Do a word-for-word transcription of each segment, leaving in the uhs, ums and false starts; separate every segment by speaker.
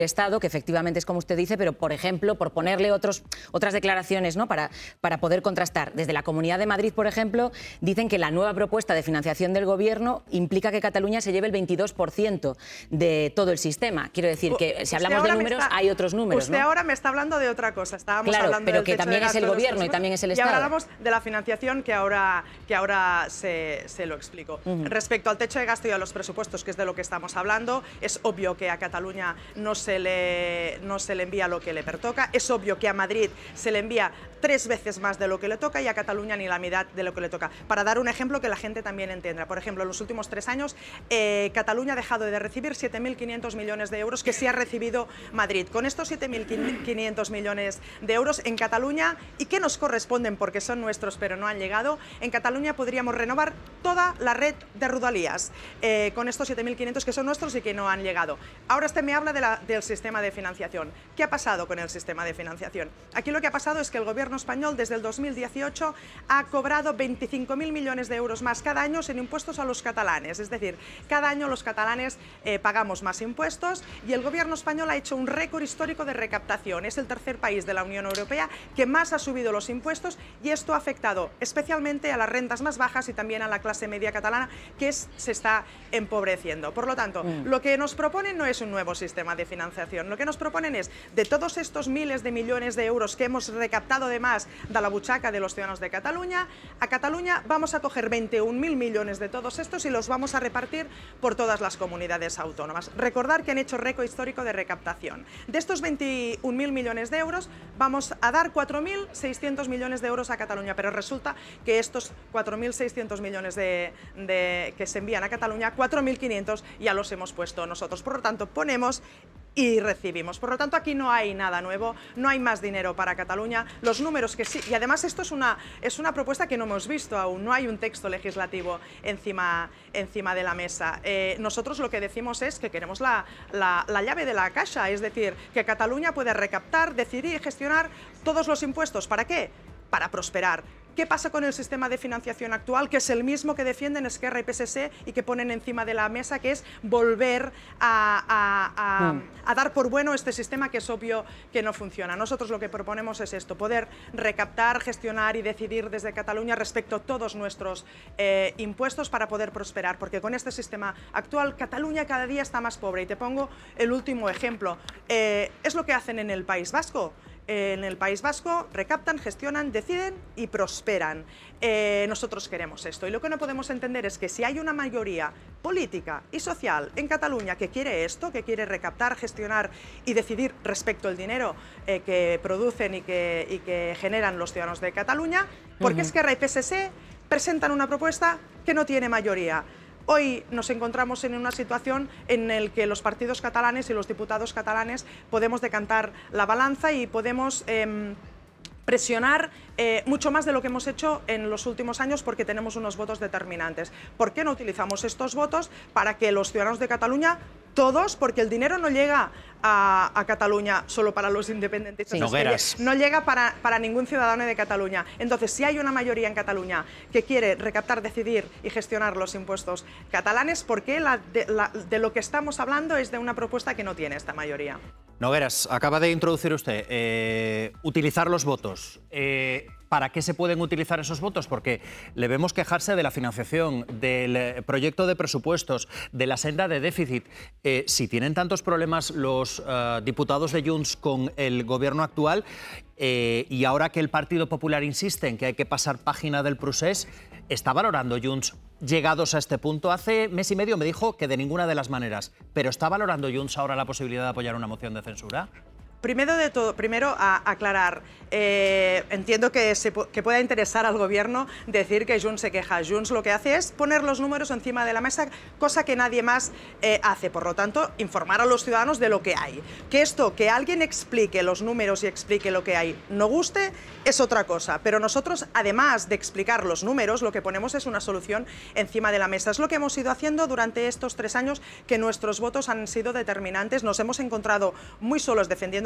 Speaker 1: Estado, que efectivamente es como usted dice, pero, por ejemplo, por ponerle otros, otras declaraciones, ¿no?, para, para poder contrastar. Desde la Comunidad de Madrid, por ejemplo, dicen que la nueva propuesta de financiación del Gobierno implica que Cataluña se lleve el veintidós por ciento de todo el sistema. Quiero decir que, si hablamos de números, está, hay otros números,
Speaker 2: Usted
Speaker 1: ¿no?
Speaker 2: ahora me está hablando de otra cosa. Estábamos
Speaker 1: claro,
Speaker 2: hablando
Speaker 1: pero
Speaker 2: del
Speaker 1: que
Speaker 2: techo
Speaker 1: también
Speaker 2: de
Speaker 1: es el
Speaker 2: gasto de
Speaker 1: Gobierno
Speaker 2: los
Speaker 1: y también es el
Speaker 2: y
Speaker 1: Estado.
Speaker 2: Y ahora hablamos de la financiación, que ahora, que ahora se, se lo explico. Uh-huh. Respecto al techo de gasto y a los presupuestos, que es de lo que estamos hablando, es obvio que a Cataluña no se le, no se le envía lo que le pertoca. Es obvio que a Madrid se le envía tres veces más de lo que le toca y a Cataluña ni la mitad de lo que le toca. Para dar un ejemplo que la gente también entienda. Por ejemplo, en los últimos tres años, eh, Cataluña ha dejado de recibir siete mil quinientos millones de euros que sí ha recibido Madrid. Con estos siete mil quinientos millones de euros en Cataluña, y que nos corresponden porque son nuestros pero no han llegado, en Cataluña podríamos renovar toda la red de Rodalies eh, con estos siete mil quinientos que son nuestros y que no han llegado. Ahora usted me habla de la, del sistema de financiación. ¿Qué ha pasado con el sistema de financiación? Aquí lo que ha pasado es que el Gobierno español desde el dos mil dieciocho ha cobrado veinticinco mil millones de euros más cada año en impuestos a los catalanes. Es decir, cada año los catalanes eh, pagamos más impuestos y el Gobierno español ha hecho un récord histórico de recaptación. Es el tercer país de la Unión Europea que más ha subido los impuestos y esto ha afectado especialmente a las rentas más bajas y también a la clase media catalana, que es, se está empobreciendo. Por lo tanto, mm. lo que nos proponen no es un nuevo sistema de financiación. Lo que nos proponen es, de todos estos miles de millones de euros que hemos recaptado de más de la buchaca de los ciudadanos de Cataluña, a Cataluña vamos a coger veintiún mil millones de todos estos y los vamos a repartir por todas las comunidades autónomas. Recordar que han hecho récord histórico de recaptación. De estos veintiún mil millones de euros, vamos a dar cuatro mil seiscientos millones de euros a Cataluña, pero resulta que estos cuatro mil seiscientos millones de, de, que se envían a Cataluña, cuatro mil quinientos ya los hemos puesto nosotros. Por lo tanto, ponemos y recibimos. Por lo tanto, aquí no hay nada nuevo, no hay más dinero para Cataluña. Los números que sí, y además esto es una, es una propuesta que no hemos visto aún, no hay un texto legislativo encima, encima de la mesa. Eh, nosotros lo que decimos es que queremos la, la, la llave de la caixa, es decir, que Cataluña puede recaptar, decidir y gestionar todos los impuestos. ¿Para qué? Para prosperar. ¿Qué pasa con el sistema de financiación actual, que es el mismo que defienden Esquerra y P S C y que ponen encima de la mesa, que es volver a, a, a, mm. a dar por bueno este sistema que es obvio que no funciona? Nosotros lo que proponemos es esto, poder recaptar, gestionar y decidir desde Cataluña respecto a todos nuestros eh, impuestos para poder prosperar, porque con este sistema actual Cataluña cada día está más pobre. Y te pongo el último ejemplo, eh, es lo que hacen en el País Vasco. En el País Vasco recaptan, gestionan, deciden y prosperan. Eh, nosotros queremos esto y lo que no podemos entender es que si hay una mayoría política y social en Cataluña que quiere esto, que quiere recaptar, gestionar y decidir respecto al dinero eh, que producen y que, y que generan los ciudadanos de Cataluña, porque uh-huh. Esquerra y P S C presentan una propuesta que no tiene mayoría. Hoy nos encontramos en una situación en la que los partidos catalanes y los diputados catalanes podemos decantar la balanza y podemos eh, presionar eh, mucho más de lo que hemos hecho en los últimos años porque tenemos unos votos determinantes. ¿Por qué no utilizamos estos votos para que los ciudadanos de Cataluña, todos, porque el dinero no llega a, a Cataluña solo para los independentistas,
Speaker 3: sí.
Speaker 2: es que no llega para, para ningún ciudadano de Cataluña? Entonces, si hay una mayoría en Cataluña que quiere recaptar, decidir y gestionar los impuestos catalanes, ¿por qué la, de, la, de lo que estamos hablando es de una propuesta que no tiene esta mayoría?
Speaker 3: Nogueras, acaba de introducir usted eh, utilizar los votos. Eh, ¿Para qué se pueden utilizar esos votos? Porque le vemos quejarse de la financiación, del proyecto de presupuestos, de la senda de déficit. Eh, si tienen tantos problemas los uh, diputados de Junts con el gobierno actual eh, y ahora que el Partido Popular insiste en que hay que pasar página del procés, ¿está valorando Junts llegados a este punto? Hace mes y medio me dijo que de ninguna de las maneras, pero ¿está valorando Junts ahora la posibilidad de apoyar una moción de censura?
Speaker 2: Primero de todo, primero a aclarar, eh, entiendo que, se, que pueda interesar al gobierno decir que Junts se queja. Junts lo que hace es poner los números encima de la mesa, cosa que nadie más eh, hace. Por lo tanto, informar a los ciudadanos de lo que hay. Que esto, que alguien explique los números y explique lo que hay, no guste, es otra cosa. Pero nosotros, además de explicar los números, lo que ponemos es una solución encima de la mesa. Es lo que hemos ido haciendo durante estos tres años, que nuestros votos han sido determinantes. Nos hemos encontrado muy solos defendiendo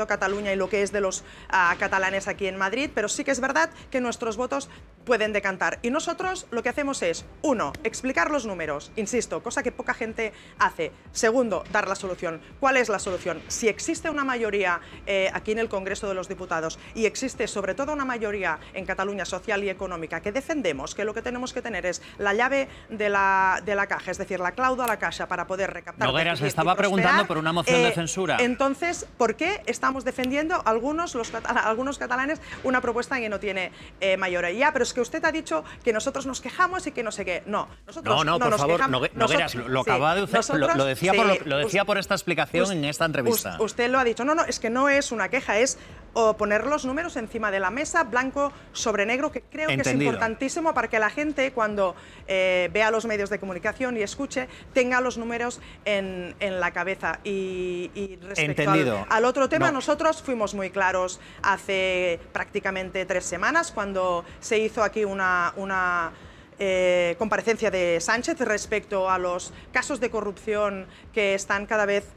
Speaker 2: defendiendo Cataluña y lo que es de los uh, catalanes aquí en Madrid, pero sí que es verdad que nuestros votos pueden decantar. Y nosotros lo que hacemos es, uno, explicar los números, insisto, cosa que poca gente hace. Segundo, dar la solución. ¿Cuál es la solución? Si existe una mayoría eh, aquí en el Congreso de los Diputados y existe sobre todo una mayoría en Cataluña social y económica que defendemos que lo que tenemos que tener es la llave de la, de la caja, es decir, la clau de la caja para poder recaptar.
Speaker 3: Nogueras, se estaba preguntando por una moción eh, de censura.
Speaker 2: Entonces, ¿por qué estamos defendiendo algunos, los catala algunos catalanes una propuesta que no tiene eh, mayoría? Pero es que usted ha dicho que nosotros nos quejamos y que no sé qué. No, nosotros
Speaker 3: no, no,
Speaker 2: no
Speaker 3: por
Speaker 2: nos
Speaker 3: favor,
Speaker 2: quejamos.
Speaker 3: Nogueras, lo, lo
Speaker 2: sí,
Speaker 3: acaba de usted,
Speaker 2: nosotros,
Speaker 3: lo, lo decía,
Speaker 2: sí,
Speaker 3: por, lo, lo decía
Speaker 2: us,
Speaker 3: por esta explicación
Speaker 2: us,
Speaker 3: en esta entrevista.
Speaker 2: Us, usted lo ha dicho. No, no, es que no es una queja, es o poner los números encima de la mesa, blanco sobre negro, que creo
Speaker 3: Entendido.
Speaker 2: que es importantísimo para que la gente, cuando eh, vea los medios de comunicación y escuche, tenga los números en, en la cabeza. Y, y respecto al, al otro tema, no. nosotros fuimos muy claros hace prácticamente tres semanas, cuando se hizo aquí una... una Eh, comparecencia de Sánchez respecto a los casos de corrupción que están cada vez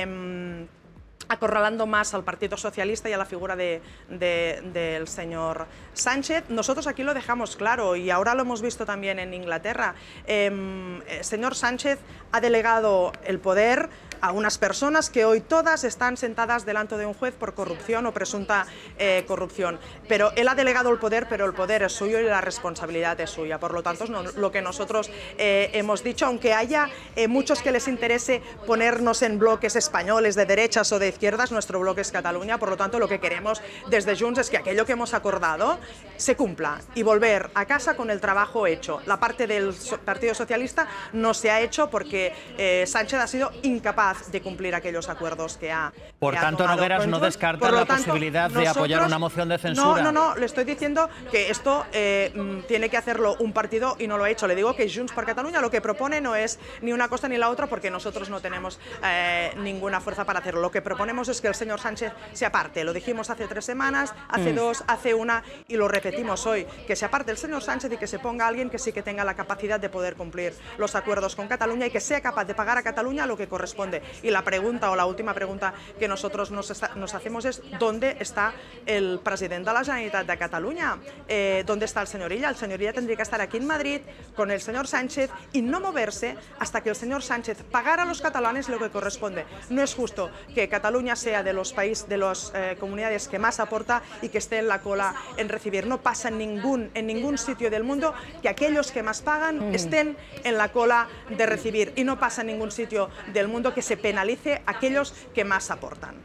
Speaker 2: eh, acorralando más al Partido Socialista y a la figura de, de, del señor Sánchez. Nosotros aquí lo dejamos claro y ahora lo hemos visto también en Inglaterra. Eh, el señor Sánchez ha delegado el poder a unas personas que hoy todas están sentadas delante de un juez por corrupción o presunta eh, corrupción. Pero él ha delegado el poder, pero el poder es suyo y la responsabilidad es suya. Por lo tanto, no, lo que nosotros eh, hemos dicho, aunque haya eh, muchos que les interese ponernos en bloques españoles de derechas o de izquierdas, nuestro bloque es Cataluña. Por lo tanto, lo que queremos desde Junts es que aquello que hemos acordado se cumpla y volver a casa con el trabajo hecho. La parte del Partido Socialista no se ha hecho porque eh, Sánchez ha sido incapaz de cumplir aquellos acuerdos que ha
Speaker 3: Por
Speaker 2: que
Speaker 3: tanto,
Speaker 2: ha
Speaker 3: Nogueras no descarta la tanto, posibilidad de apoyar una moción de censura.
Speaker 2: No, no, no, le estoy diciendo que esto eh, tiene que hacerlo un partido y no lo ha hecho. Le digo que Junts per Catalunya lo que propone no es ni una cosa ni la otra, porque nosotros no tenemos eh, ninguna fuerza para hacerlo. Lo que proponemos es que el señor Sánchez se aparte. Lo dijimos hace tres semanas, hace mm. dos, hace una y lo repetimos hoy. Que se aparte el señor Sánchez y que se ponga alguien que sí que tenga la capacidad de poder cumplir los acuerdos con Cataluña y que sea capaz de pagar a Cataluña lo que corresponde. Y la pregunta o la última pregunta que nosotros nos, está, nos hacemos es ¿dónde está el presidente de la Generalitat de Cataluña? Eh, ¿Dónde está el señor Illa? El señor Illa tendría que estar aquí en Madrid con el señor Sánchez y no moverse hasta que el señor Sánchez pagara a los catalanes lo que corresponde. No es justo que Cataluña sea de los países, de las eh, comunidades que más aporta y que esté en la cola en recibir. No pasa en ningún, en ningún sitio del mundo que aquellos que más pagan mm. estén en la cola de recibir, y no pasa en ningún sitio del mundo que se penalice a aquellos que más aportan.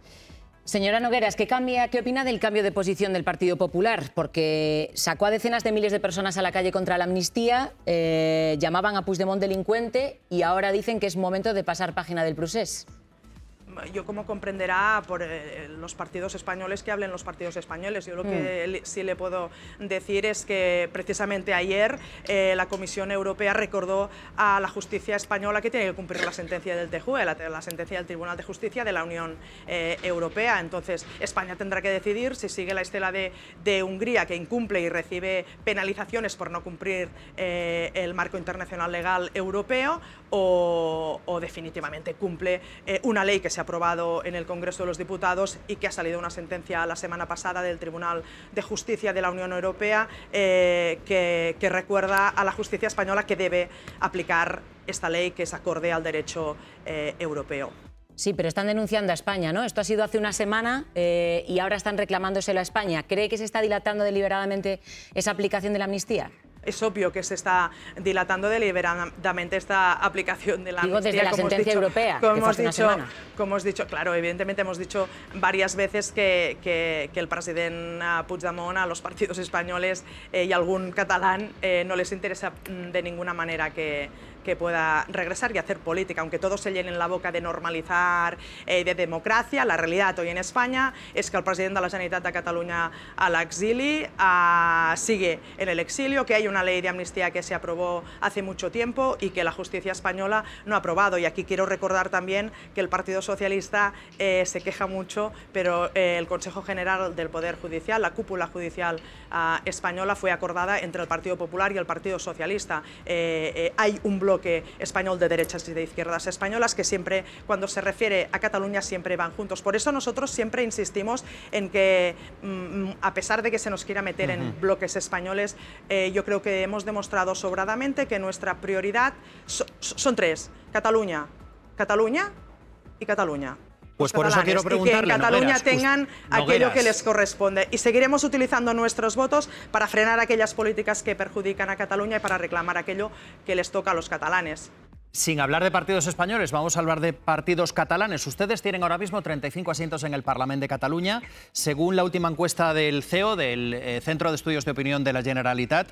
Speaker 1: Señora Nogueras, ¿qué, cambia, ¿qué opina del cambio de posición del Partido Popular? Porque sacó a decenas de miles de personas a la calle contra la amnistía, eh, llamaban a Puigdemont delincuente y ahora dicen que es momento de pasar página del procés.
Speaker 2: Yo, como comprenderá, por eh, los partidos españoles, que hablen los partidos españoles. Yo lo que mm. sí le puedo decir es que precisamente ayer eh, la Comisión Europea recordó a la justicia española que tiene que cumplir la sentencia del T J U E, la, la sentencia del Tribunal de Justicia de la Unión eh, Europea. Entonces, España tendrá que decidir si sigue la estela de, de Hungría, que incumple y recibe penalizaciones por no cumplir eh, el marco internacional legal europeo, o, o definitivamente cumple eh, una ley que se ha aprobado en el Congreso de los Diputados y que ha salido una sentencia la semana pasada del Tribunal de Justicia de la Unión Europea eh, que, que recuerda a la justicia española que debe aplicar esta ley, que es acorde al derecho eh, europeo.
Speaker 1: Sí, pero están denunciando a España, ¿no? Esto ha sido hace una semana eh, y ahora están reclamándoselo a España. ¿Cree que se está dilatando deliberadamente esa aplicación de la amnistía?
Speaker 2: Es obvio que se está dilatando deliberadamente esta aplicación de la
Speaker 1: Digo,
Speaker 2: amnistía.
Speaker 1: desde la sentencia
Speaker 2: dicho,
Speaker 1: europea,
Speaker 2: como
Speaker 1: que
Speaker 2: hemos
Speaker 1: fue hace
Speaker 2: dicho,
Speaker 1: una semana.
Speaker 2: Como hemos dicho, claro, evidentemente hemos dicho varias veces que, que, que el presidente Puigdemont a los partidos españoles eh, y algún catalán eh, no les interesa de ninguna manera que, que pueda regresar y hacer política, aunque todos se llenen la boca de normalizar, eh, de democracia. La realidad hoy en España es que el presidente de la Generalitat de Cataluña a l'exili uh, sigue en el exilio, que hay una ley de amnistía que se aprobó hace mucho tiempo y que la justicia española no ha aprobado. Y aquí quiero recordar también que el Partido Socialista eh, se queja mucho, pero eh, el Consejo General del Poder Judicial, la cúpula judicial uh, española, fue acordada entre el Partido Popular y el Partido Socialista. Eh, eh, hay un bloque bloque español de derechas y de izquierdas españolas, que siempre, cuando se refiere a Cataluña, siempre van juntos. Por eso nosotros siempre insistimos en que, mmm, a pesar de que se nos quiera meter uh-huh. en bloques españoles, eh, yo creo que hemos demostrado sobradamente que nuestra prioridad so, son tres: Cataluña, Cataluña y Cataluña.
Speaker 3: Pues por eso quiero preguntarle,
Speaker 2: y que en Cataluña
Speaker 3: Nogueras,
Speaker 2: tengan aquello
Speaker 3: Nogueras.
Speaker 2: que les corresponde. Y seguiremos utilizando nuestros votos para frenar aquellas políticas que perjudican a Cataluña y para reclamar aquello que les toca a los catalanes.
Speaker 3: Sin hablar de partidos españoles, vamos a hablar de partidos catalanes. Ustedes tienen ahora mismo treinta y cinco asientos en el Parlamento de Cataluña. Según la última encuesta del C E O, del eh, Centro de Estudios de Opinión de la Generalitat,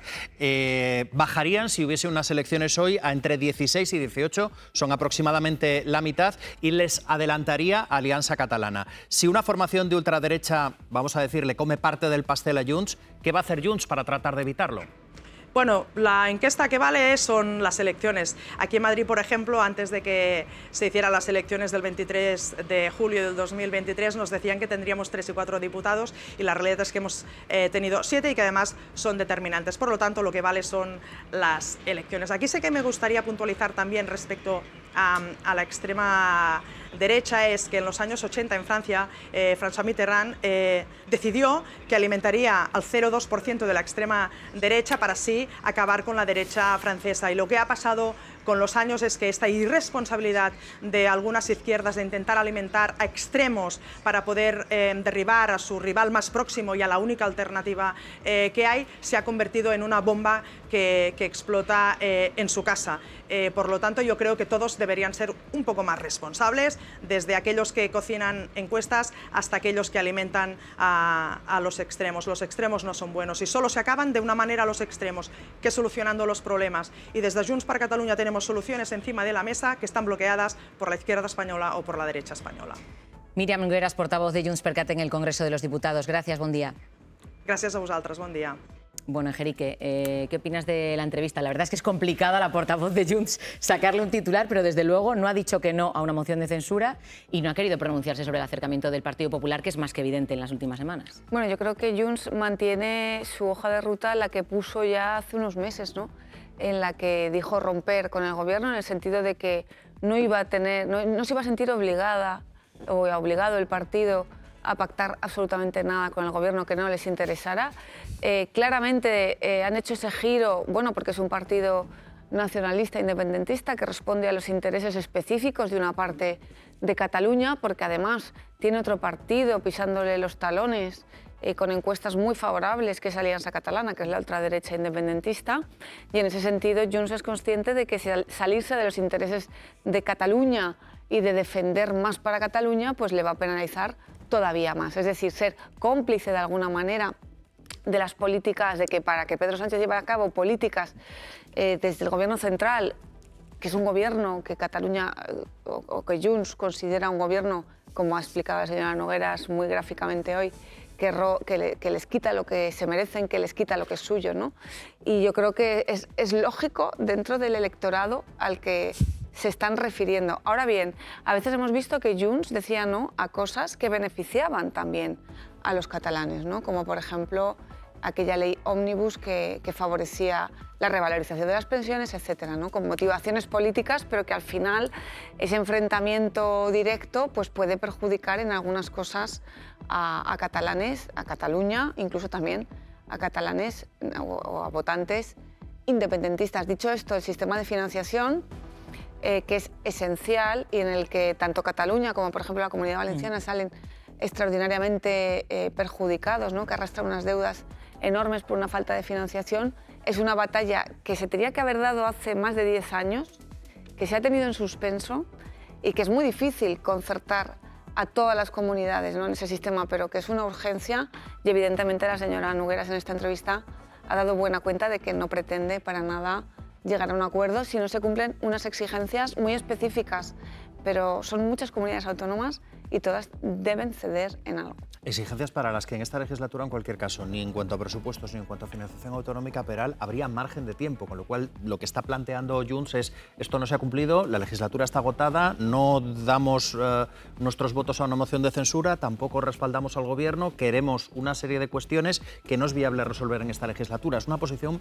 Speaker 3: eh, bajarían, si hubiese unas elecciones hoy, a entre dieciséis y dieciocho, son aproximadamente la mitad, y les adelantaría Alianza Catalana. Si una formación de ultraderecha, vamos a decir, le come parte del pastel a Junts, ¿qué va a hacer Junts para tratar de evitarlo?
Speaker 2: Bueno, la encuesta que vale son las elecciones. Aquí en Madrid, por ejemplo, antes de que se hicieran las elecciones del veintitrés de julio del dos mil veintitrés, nos decían que tendríamos tres y cuatro diputados, y la realidad es que hemos eh, tenido siete y que además son determinantes. Por lo tanto, lo que vale son las elecciones. Aquí sé que me gustaría puntualizar también respecto a, a la extrema derecha, es que en los años ochenta en Francia, eh, François Mitterrand eh, decidió que alimentaría al cero coma dos por ciento de la extrema derecha para así acabar con la derecha francesa. Y lo que ha pasado con los años es que esta irresponsabilidad de algunas izquierdas de intentar alimentar a extremos para poder eh, derribar a su rival más próximo y a la única alternativa eh, que hay, se ha convertido en una bomba que, que explota eh, en su casa. Eh, por lo tanto, yo creo que todos deberían ser un poco más responsables, desde aquellos que cocinan encuestas hasta aquellos que alimentan a, a los extremos. Los extremos no son buenos y solo se acaban de una manera los extremos, que solucionando los problemas. Y desde Junts per Catalunya tenemos soluciones encima de la mesa que están bloqueadas por la izquierda española o por la derecha española.
Speaker 1: Míriam Nogueras, portavoz de Junts per Cat en el Congreso de los Diputados. Gracias, buen día.
Speaker 2: Gràcies a vosaltres, bon dia.
Speaker 1: Bueno, Enrique, eh, ¿qué opinas de la entrevista? La verdad es que es complicada la portavoz de Junts sacarle un titular, pero desde luego no ha dicho que no a una moción de censura y no ha querido pronunciarse sobre el acercamiento del Partido Popular, que es más que evidente en las últimas semanas.
Speaker 4: Bueno, yo creo que Junts mantiene su hoja de ruta, la que puso ya hace unos meses, ¿no? En la que dijo romper con el gobierno, en el sentido de que no iba a tener, no, no se iba a sentir obligada o obligado el partido a pactar absolutamente nada con el gobierno que no les interesara. Eh, claramente eh, han hecho ese giro, bueno, porque es un partido nacionalista independentista que responde a los intereses específicos de una parte de Cataluña, porque además tiene otro partido pisándole los talones eh, con encuestas muy favorables, que es Alianza Catalana, que es la ultraderecha independentista, y en ese sentido Junts es consciente de que salirse de los intereses de Cataluña y de defender más para Cataluña, pues le va a penalizar todavía más. Es decir, ser cómplice de alguna manera de las políticas, de que para que Pedro Sánchez lleve a cabo políticas eh, desde el gobierno central, que es un gobierno que Cataluña eh, o, o que Junts considera un gobierno, como ha explicado la señora Nogueras muy gráficamente hoy, que, ro, que, le, que les quita lo que se merecen, que les quita lo que es suyo, ¿no? Y yo creo que es, es lógico dentro del electorado al que se están refiriendo. Ahora bien, a veces hemos visto que Junts decía no a cosas que beneficiaban también a los catalanes, ¿no? Como por ejemplo aquella ley ómnibus que, que favorecía la revalorización de las pensiones, etcétera, ¿no? Con motivaciones políticas, pero que al final ese enfrentamiento directo pues puede perjudicar en algunas cosas a, a catalanes, a Cataluña, incluso también a catalanes o, o a votantes independentistas. Dicho esto, el sistema de financiación, eh, que es esencial y en el que tanto Cataluña como por ejemplo la Comunidad Valenciana mm. salen extraordinariamente eh, perjudicados, ¿no? Que arrastran unas deudas enormes por una falta de financiación, es una batalla que se tenía que haber dado hace más de diez años, que se ha tenido en suspenso y que es muy difícil concertar a todas las comunidades, ¿no? En ese sistema, pero que es una urgencia y evidentemente la señora Nogueras en esta entrevista ha dado buena cuenta de que no pretende para nada llegar a un acuerdo si no se cumplen unas exigencias muy específicas, pero son muchas comunidades autónomas y todas deben ceder en algo.
Speaker 3: Exigencias para las que en esta legislatura, en cualquier caso, ni en cuanto a presupuestos ni en cuanto a financiación autonómica, Peral, habría margen de tiempo, con lo cual lo que está planteando Junts es esto no se ha cumplido, la legislatura está agotada, no damos eh, nuestros votos a una moción de censura, tampoco respaldamos al gobierno, queremos una serie de cuestiones que no es viable resolver en esta legislatura. Es una posición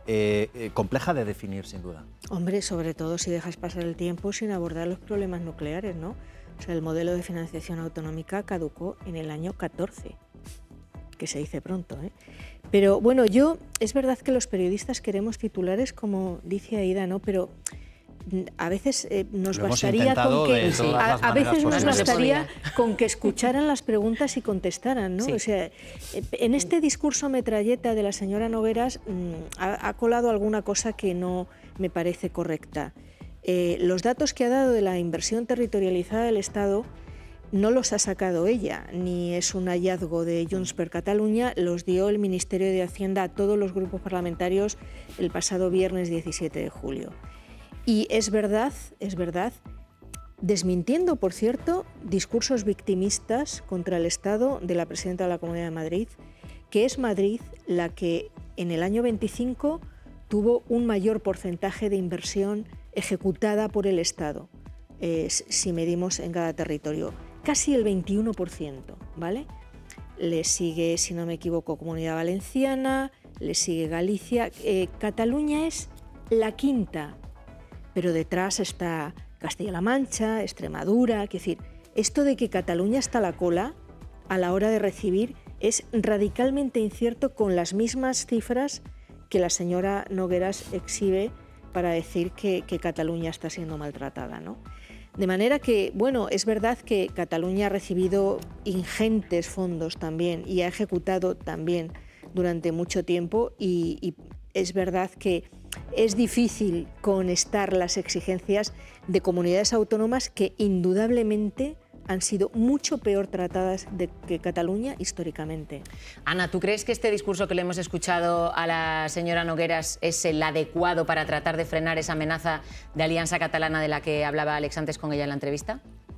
Speaker 3: eh, eh, compleja de definir, sin duda.
Speaker 5: Hombre, sobre todo si dejas pasar el tiempo sin abordar los problemas nucleares, ¿no? O sea, el modelo de financiación autonómica caducó en el año catorce, que se dice pronto, ¿eh? Pero bueno, yo, es verdad que los periodistas queremos titulares, como dice Aida, ¿no? Pero a veces eh, nos
Speaker 3: Lo hemos
Speaker 5: bastaría con
Speaker 3: intentado
Speaker 5: que
Speaker 3: de todas
Speaker 5: a,
Speaker 3: las
Speaker 5: a veces
Speaker 3: maneras
Speaker 5: nos
Speaker 3: posibles.
Speaker 5: bastaría con que escucharan las preguntas y contestaran, ¿no?
Speaker 1: Sí.
Speaker 5: O sea, eh, en este discurso metralleta de la señora Nogueras mmm, ha, ha colado alguna cosa que no me parece correcta. Eh, los datos que ha dado de la inversión territorializada del Estado no los ha sacado ella, ni es un hallazgo de Junts per Catalunya, los dio el Ministerio de Hacienda a todos los grupos parlamentarios el pasado viernes diecisiete de julio. Y es verdad, es verdad, desmintiendo, por cierto, discursos victimistas contra el Estado de la presidenta de la Comunidad de Madrid, que es Madrid la que en el año veinticinco tuvo un mayor porcentaje de inversión ejecutada por el Estado, eh, si medimos en cada territorio, casi el veintiuno por ciento, ¿vale? Le sigue, si no me equivoco, Comunidad Valenciana, le sigue Galicia, eh, Cataluña es la quinta, pero detrás está Castilla-La Mancha, Extremadura, es decir, esto de que Cataluña está a la cola a la hora de recibir es radicalmente incierto con las mismas cifras que la señora Nogueras exhibe para decir que, que Cataluña está siendo maltratada, ¿no? De manera que, bueno, es verdad que Cataluña ha recibido ingentes fondos también y ha ejecutado también durante mucho tiempo y, y es verdad que es difícil conectar las exigencias de comunidades autónomas que indudablemente han sido mucho peor tratadas de que Cataluña históricamente.
Speaker 1: Ana, ¿tú crees que este discurso que le hemos escuchado a la señora Nogueras es el adecuado para tratar de frenar esa amenaza de alianza catalana de la que hablaba Alex antes con ella en la entrevista?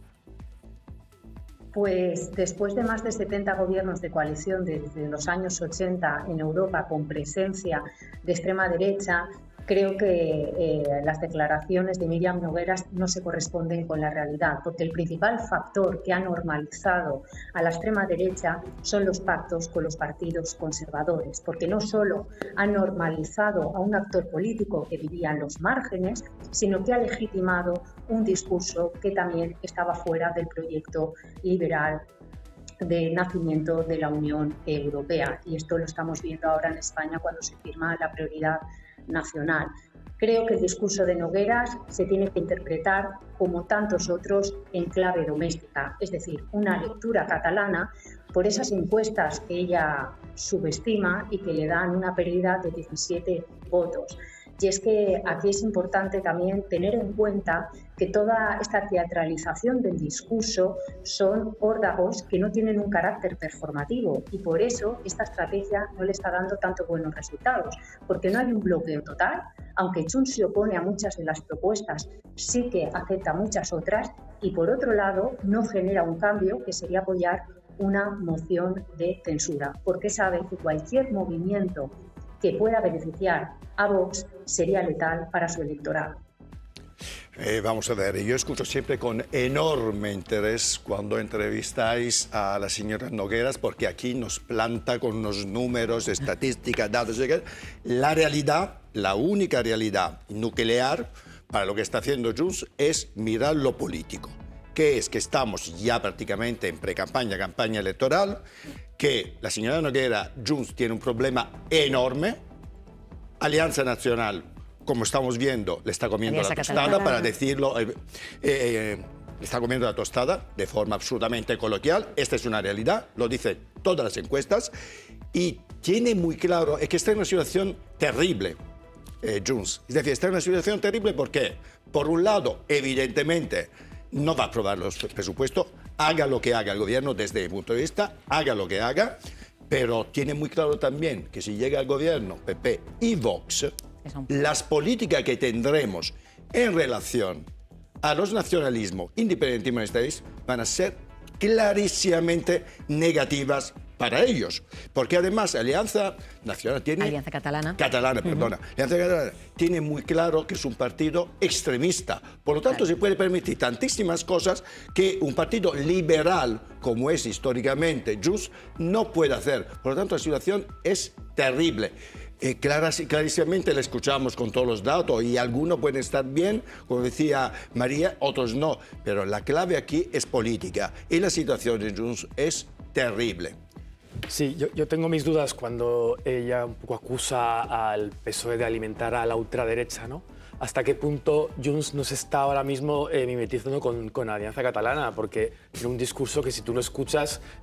Speaker 6: Pues después de más de setenta gobiernos de coalición desde los años ochenta en Europa con presencia de extrema derecha, creo que eh, las declaraciones de Míriam Nogueras no se corresponden con la realidad, porque el principal factor que ha normalizado a la extrema derecha son los pactos con los partidos conservadores, porque no solo ha normalizado a un actor político que vivía en los márgenes, sino que ha legitimado un discurso que también estaba fuera del proyecto liberal de nacimiento de la Unión Europea. Y esto lo estamos viendo ahora en España cuando se firma la prioridad nacional. Creo que el discurso de Nogueras se tiene que interpretar, como tantos otros, en clave doméstica, es decir, una lectura catalana por esas encuestas que ella subestima y que le dan una pérdida de diecisiete votos. Y es que aquí es importante también tener en cuenta que toda esta teatralización del discurso son órdagos que no tienen un carácter performativo y por eso esta estrategia no le está dando tanto buenos resultados, porque no hay un bloqueo total, aunque Junts se opone a muchas de las propuestas, sí que acepta muchas otras y por otro lado no genera un cambio que sería apoyar una moción de censura, porque sabe que cualquier movimiento que pueda beneficiar a Vox sería letal para su electorado.
Speaker 7: Eh, vamos a ver, yo escucho siempre con enorme interés cuando entrevistáis a la señora Nogueras, porque aquí nos planta con unos números, estadísticas, datos. La realidad, la única realidad nuclear para lo que está haciendo Junts es mirar lo político, que es que estamos ya prácticamente en pre-campaña, campaña electoral, que la señora Nogueras, Junts, tiene un problema enorme. Alianza Nacional, como estamos viendo, le está comiendo Alianza la tostada, catalana, para decirlo, eh, eh, le está comiendo la tostada de forma absolutamente coloquial. Esta es una realidad, lo dicen todas las encuestas, y tiene muy claro es que está en una situación terrible, eh, Junts. Es decir, está en una situación terrible porque, por un lado, evidentemente, no va a aprobar los presupuestos, haga lo que haga el gobierno desde mi punto de vista, haga lo que haga, pero tiene muy claro también que si llega al gobierno P P y Vox, las políticas que tendremos en relación a los nacionalismos independentistas van a ser clarísimamente negativas para ellos, porque además Alianza Nacional tiene...
Speaker 1: Alianza Catalana.
Speaker 7: Catalana, perdona. Uh-huh. Alianza Catalana tiene muy claro que es un partido extremista. Por lo tanto, claro, se puede permitir tantísimas cosas que un partido liberal, como es históricamente Junts, no puede hacer. Por lo tanto, la situación es terrible. Eh, claras, clarísimamente le escuchamos con todos los datos y algunos pueden estar bien, como decía María, otros no. Pero la clave aquí es política y la situación de Junts es terrible.
Speaker 8: Sí, yo, yo tengo mis dudas cuando ella un poco acusa al P S O E de alimentar a la ultraderecha, ¿no? Hasta qué punto Junts no se está ahora mismo eh, mimetizando con, con la Alianza Catalana, porque tiene un discurso que si tú lo escuchas